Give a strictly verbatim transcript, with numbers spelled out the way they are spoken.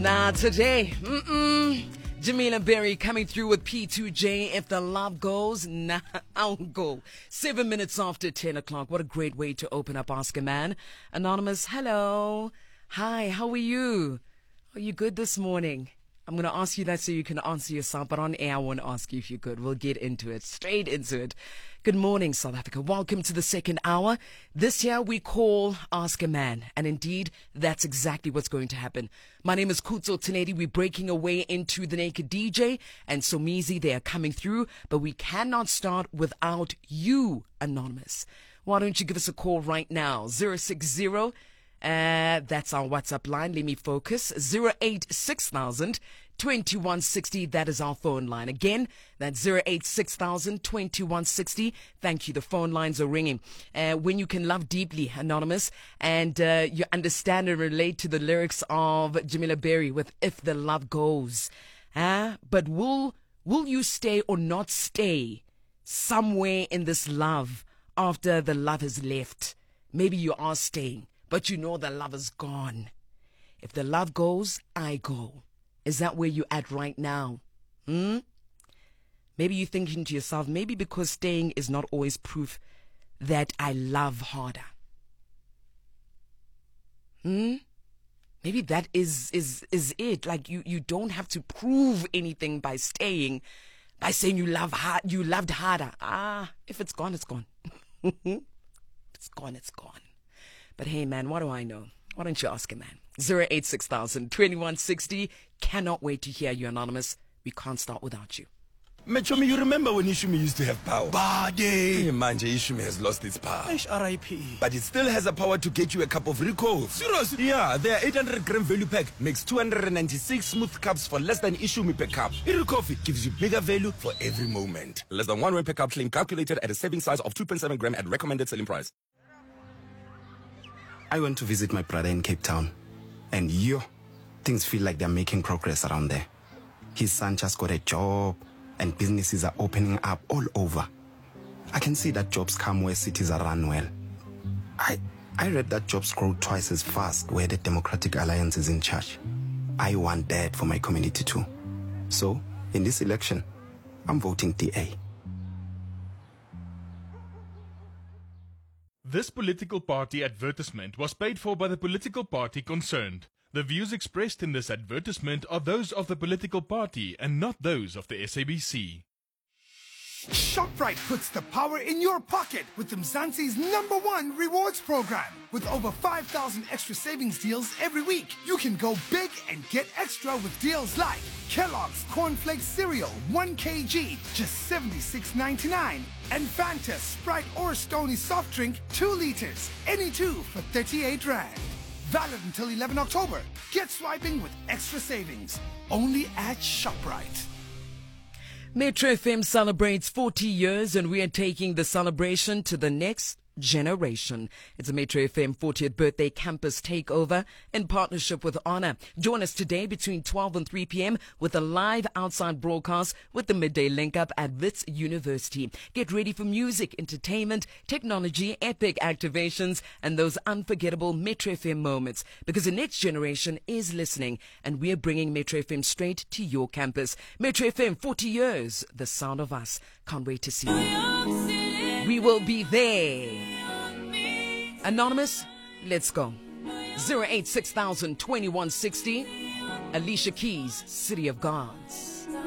Now today, mm-mm, Jamila Berry coming through with P two J. If the love goes, nah, I'll go. Seven minutes after ten o'clock. What a great way to open up Ask a Man. Anonymous, hello. Hi, how are you? Are you good this morning? I'm going to ask you that so you can answer yourself, but on air I won't ask you if you're good. We'll get into it, straight into it. Good morning, South Africa. Welcome to the second hour. This year we call Ask a Man, and indeed, that's exactly what's going to happen. My name is Kutso Tenedi. We're breaking away into the Naked D J and Somizi. They are coming through, but we cannot start without you, Anonymous. Why don't you give us a call right now? zero six zero Uh, that's our WhatsApp line. Let me focus. zero eight six thousand twenty-one sixty. That is our phone line. Again, that's zero eight six thousand twenty-one sixty. Thank you. The phone lines are ringing. Uh, when you can love deeply, Anonymous, and uh, you understand and relate to the lyrics of Jamila Berry with If the Love Goes. Uh, but will, will you stay or not stay somewhere in this love after the love has left? Maybe you are staying, but you know the love is gone. If the love goes, I go. Is that where you're at right now? Hmm? Maybe you're thinking to yourself, maybe because staying is not always proof that I love harder. Hmm? Maybe that is is is it. Like you, you don't have to prove anything by staying, by saying you love hard, you loved harder. Ah, if it's gone, it's gone. If it's gone, it's gone. But hey, man, what do I know? Why don't you ask a man? zero eight six thousand twenty-one sixty. Cannot wait to hear you, Anonymous. We can't start without you. Mechomi, you remember when Ishumi used to have power? Bade. Manje, Ishumi has lost its power. R I P. But it still has the power to get you a cup of Rico. Seriously? Yeah, their eight hundred gram value pack makes two hundred ninety-six smooth cups for less than Ishumi per cup. Iri Coffee gives you bigger value for every moment. Less than one rand per cup claim calculated at a saving size of two point seven gram at recommended selling price. I went to visit my brother in Cape Town, and yo, things feel like they're making progress around there. His son just got a job, and businesses are opening up all over. I can see that jobs come where cities are run well. I, I read that jobs grow twice as fast where the Democratic Alliance is in charge. I want that for my community too. So, in this election, I'm voting D A. This political party advertisement was paid for by the political party concerned. The views expressed in this advertisement are those of the political party and not those of the S A B C. ShopRite puts the power in your pocket with Mzansi's number one rewards program. With over five thousand extra savings deals every week, you can go big and get extra with deals like Kellogg's Cornflakes Cereal, one kilogram, just seventy-six ninety-nine. And Fanta Sprite or Stony Soft Drink, two liters, any two for thirty-eight rand. Valid until eleventh October. Get swiping with extra savings. Only at ShopRite. Metro F M celebrates forty years, and we are taking the celebration to the next generation. It's a Metro F M fortieth birthday campus takeover in partnership with Honor. Join us today between twelve and three p.m. with a live outside broadcast with the midday link up at Wits University. Get ready for music, entertainment, technology, epic activations, and those unforgettable Metro F M moments, because the next generation is listening, and we're bringing Metro F M straight to your campus. Metro F M, forty years, the sound of us. Can't wait to see you. We will be there. Anonymous, let's go. zero eight six thousand twenty-one sixty. Alicia Keys, City of Gods.